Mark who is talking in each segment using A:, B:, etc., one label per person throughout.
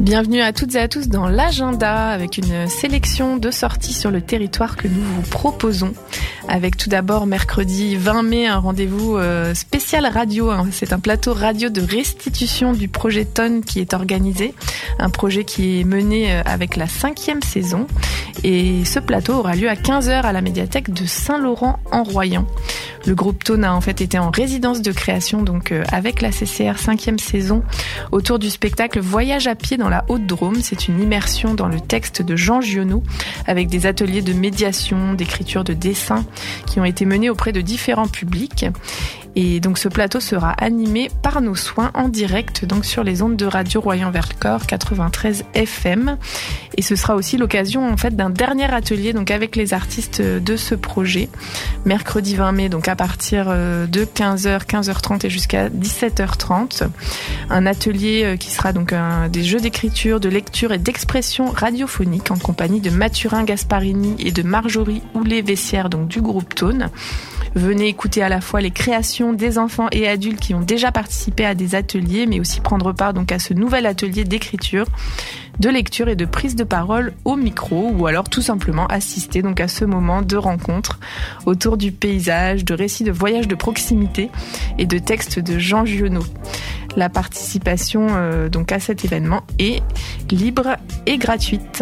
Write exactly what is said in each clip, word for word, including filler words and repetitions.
A: Bienvenue à toutes et à tous dans l'agenda avec une sélection de sorties sur le territoire que nous vous proposons. Avec tout d'abord mercredi vingt mai un rendez-vous spécial radio. C'est un plateau radio de restitution du projet Tonne qui est organisé. Un projet qui est mené avec la cinquième saison. Et ce plateau aura lieu à quinze heures à la médiathèque de Saint-Laurent-en-Royan. Le groupe Tonne a en fait été en résidence de création donc avec la C C R cinquième saison autour du spectacle Voyage à pied dans la Haute-Drôme. C'est une immersion dans le texte de Jean Giono avec des ateliers de médiation, d'écriture, de dessin qui ont été menés auprès de différents publics. Et donc ce plateau sera animé par nos soins en direct donc sur les ondes de Radio Royan-Vercors quatre-vingt-treize F M. Et ce sera aussi l'occasion en fait d'un dernier atelier donc avec les artistes de ce projet. Mercredi vingt mai donc à partir de quinze heures, quinze heures trente et jusqu'à dix-sept heures trente. Un atelier qui sera donc un, des jeux d'écriture, de lecture et d'expression radiophonique en compagnie de Mathurin Gasparini et de Marjorie Houlet-Vessière donc du groupe Tonne. Venez écouter à la fois les créations des enfants et adultes qui ont déjà participé à des ateliers, mais aussi prendre part donc à ce nouvel atelier d'écriture, de lecture et de prise de parole au micro, ou alors tout simplement assister donc à ce moment de rencontre autour du paysage, de récits de voyages de proximité et de textes de Jean Giono. La participation euh, donc à cet événement est libre et gratuite.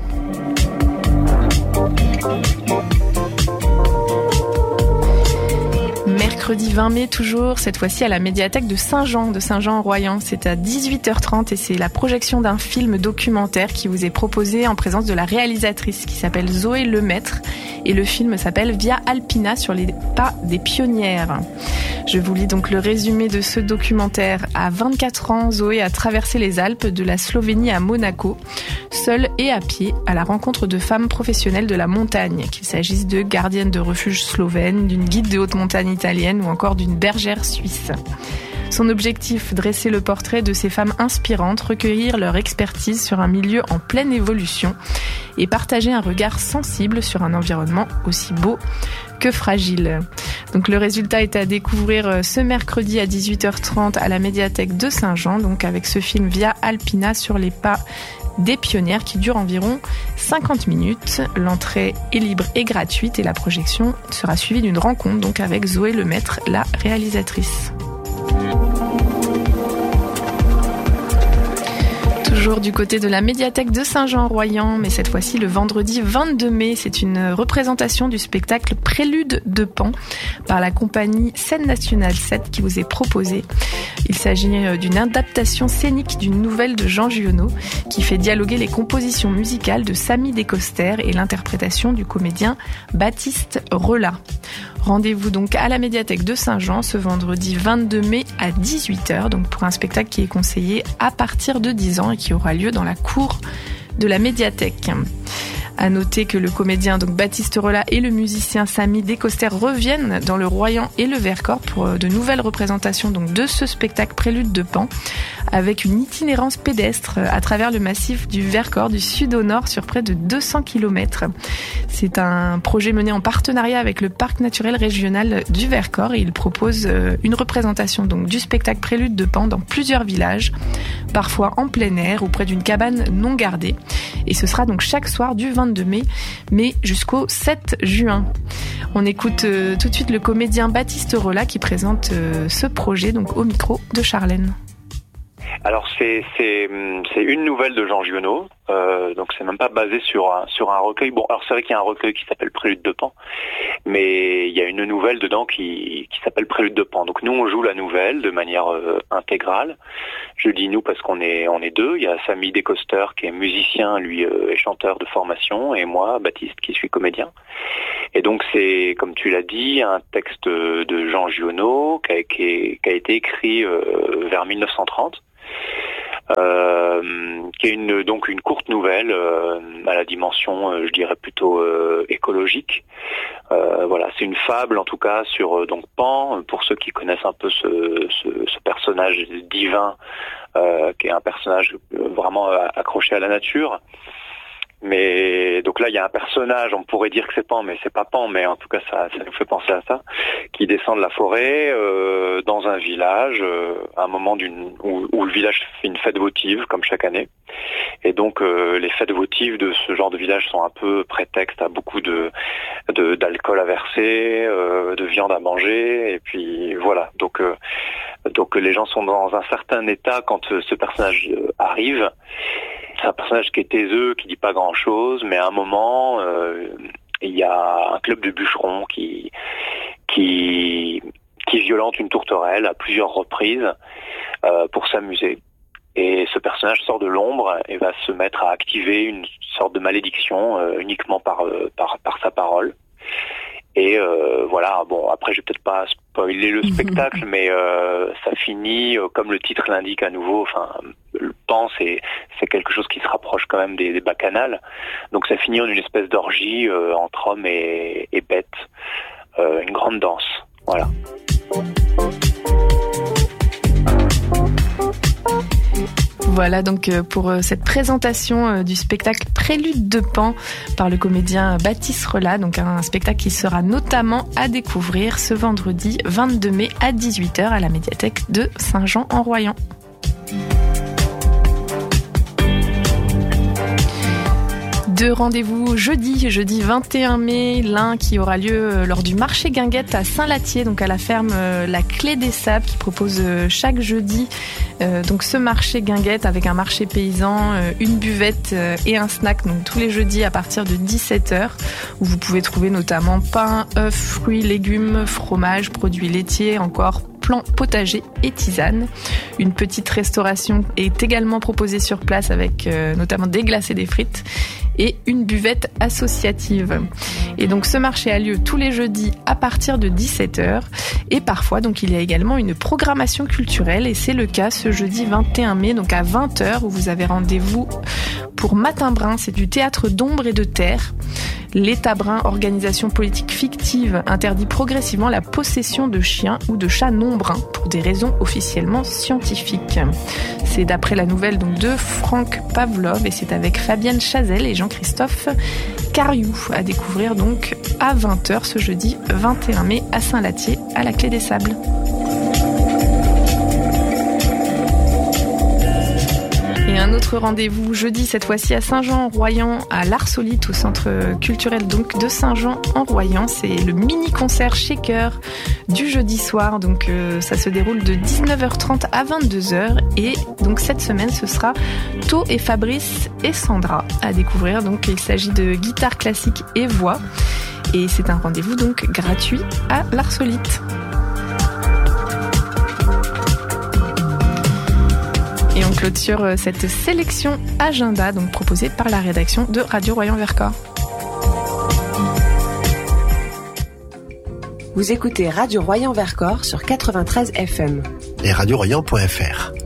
A: Mercredi vingt mai toujours, cette fois-ci à la médiathèque de Saint-Jean, de Saint-Jean-en-Royan. C'est à dix-huit heures trente et c'est la projection d'un film documentaire qui vous est proposé en présence de la réalisatrice qui s'appelle Zoé Lemaître. Et le film s'appelle Via Alpina sur les pas des pionnières. Je vous lis donc le résumé de ce documentaire. À vingt-quatre ans, Zoé a traversé les Alpes de la Slovénie à Monaco, seule et à pied, à la rencontre de femmes professionnelles de la montagne, qu'il s'agisse de gardiennes de refuge slovènes, d'une guide de haute montagne italienne ou encore d'une bergère suisse. Son objectif, dresser le portrait de ces femmes inspirantes, recueillir leur expertise sur un milieu en pleine évolution et partager un regard sensible sur un environnement aussi beau que fragile. Donc le résultat est à découvrir ce mercredi à dix-huit heures trente à la médiathèque de Saint-Jean, donc avec ce film Via Alpina sur les pas des pionnières qui dure environ cinquante minutes. L'entrée est libre et gratuite et la projection sera suivie d'une rencontre donc avec Zoé Lemaître, la réalisatrice. Toujours du côté de la médiathèque de Saint-Jean-en-Royan, mais cette fois-ci le vendredi vingt-deux mai, c'est une représentation du spectacle Prélude de Pan par la compagnie Scène Nationale sept qui vous est proposée. Il s'agit d'une adaptation scénique d'une nouvelle de Jean Giono qui fait dialoguer les compositions musicales de Samy Descoster et l'interprétation du comédien Baptiste Relat. Rendez-vous donc à la médiathèque de Saint-Jean ce vendredi vingt-deux mai à dix-huit heures, donc pour un spectacle qui est conseillé à partir de dix ans et qui aura lieu dans la cour de la médiathèque. À noter que le comédien donc Baptiste Relat et le musicien Samy Descoster reviennent dans le Royan et le Vercors pour de nouvelles représentations donc de ce spectacle Prélude de Pan avec une itinérance pédestre à travers le massif du Vercors du sud au nord sur près de deux cents kilomètres. C'est un projet mené en partenariat avec le parc naturel régional du Vercors et il propose une représentation donc du spectacle Prélude de Pan dans plusieurs villages, parfois en plein air ou près d'une cabane non gardée. Et ce sera donc chaque soir du vingt-deux mai, mais jusqu'au sept juin. On écoute euh, tout de suite le comédien Baptiste Relat qui présente euh, ce projet donc au micro de Charlène.
B: Alors c'est c'est c'est une nouvelle de Jean Giono, euh, donc c'est même pas basé sur un sur un recueil. Bon, alors c'est vrai qu'il y a un recueil qui s'appelle Prélude de Pan, mais il y a une nouvelle dedans qui qui s'appelle Prélude de Pan. Donc nous on joue la nouvelle de manière euh, intégrale. Je dis nous parce qu'on est on est deux. Il y a Samy Descoster qui est musicien, lui euh, est chanteur de formation, et moi Baptiste qui suis comédien. Et donc c'est, comme tu l'as dit, un texte de Jean Giono qui a, qui a été écrit euh, vers mille neuf cent trente. Euh, qui est une, donc une courte nouvelle euh, à la dimension, euh, je dirais plutôt euh, écologique. Euh, voilà, c'est une fable en tout cas sur euh, donc Pan, pour ceux qui connaissent un peu ce, ce, ce personnage divin, euh, qui est un personnage vraiment accroché à la nature, Mais donc là, il y a un personnage, on pourrait dire que c'est Pan, mais c'est pas Pan, mais en tout cas, ça, ça nous fait penser à ça, qui descend de la forêt euh, dans un village, euh, à un moment d'une où, où le village fait une fête votive, comme chaque année. Et donc, euh, les fêtes votives de ce genre de village sont un peu prétexte à beaucoup de, de d'alcool à verser, euh, de viande à manger, et puis voilà. Donc, euh, donc les gens sont dans un certain état quand ce personnage arrive. C'est un personnage qui est taiseux, qui dit pas grand-chose, mais à un moment, euh, il y a un club de bûcherons qui qui qui violente une tourterelle à plusieurs reprises euh, pour s'amuser. Et ce personnage sort de l'ombre et va se mettre à activer une sorte de malédiction euh, uniquement par, euh, par par sa parole. Et euh, voilà, bon, après je vais peut-être pas spoiler le spectacle, mais euh, ça finit, euh, comme le titre l'indique à nouveau, enfin, le Pan, c'est, c'est quelque chose qui se rapproche quand même des, des bacchanales. Donc ça finit en une espèce d'orgie euh, entre hommes et, et bêtes, euh, une grande danse, voilà.
A: Voilà donc pour cette présentation du spectacle Prélude de Pan par le comédien Baptiste Relat, donc un spectacle qui sera notamment à découvrir ce vendredi vingt-deux mai à dix-huit heures à la médiathèque de Saint-Jean-en-Royans. Deux rendez-vous jeudi, jeudi vingt et un mai, l'un qui aura lieu lors du marché Guinguette à Saint-Latier, donc à la ferme La Clé des Sables, qui propose chaque jeudi euh, donc ce marché Guinguette avec un marché paysan, euh, une buvette euh, et un snack, donc tous les jeudis à partir de dix-sept heures, où vous pouvez trouver notamment pain, œufs, fruits, légumes, fromage, produits laitiers, encore plans potagers et tisanes. Une petite restauration est également proposée sur place avec euh, notamment des glaces et des frites et une buvette associative. Et donc ce marché a lieu tous les jeudis à partir de dix-sept heures et parfois donc il y a également une programmation culturelle et c'est le cas ce jeudi vingt et un mai donc à vingt heures où vous avez rendez-vous pour Matin Brun, c'est du théâtre d'ombre et de terre. L'État brun, organisation politique fictive, interdit progressivement la possession de chiens ou de chats non bruns pour des raisons officiellement scientifiques. C'est d'après la nouvelle donc de Franck Pavlov et c'est avec Fabienne Chazelle et Jean-Christophe Cariou à découvrir donc à vingt heures ce jeudi vingt et un mai à Saint-Latier à la Clé des Sables. Et un autre rendez-vous jeudi, cette fois-ci à Saint-Jean-en-Royans, à l'Arsolite, au centre culturel donc de Saint-Jean-en-Royans. C'est le mini-concert Shaker du jeudi soir. Donc euh, ça se déroule de dix-neuf heures trente à vingt-deux heures. Et donc cette semaine, ce sera To et Fabrice et Sandra à découvrir. Donc il s'agit de guitare classique et voix. Et c'est un rendez-vous donc gratuit à l'Arsolite. Et on clôture cette sélection agenda donc proposée par la rédaction de Radio Royan-Vercors.
C: Vous écoutez Radio Royan-Vercors sur quatre-vingt-treize F M.
D: Et radio royan point f r.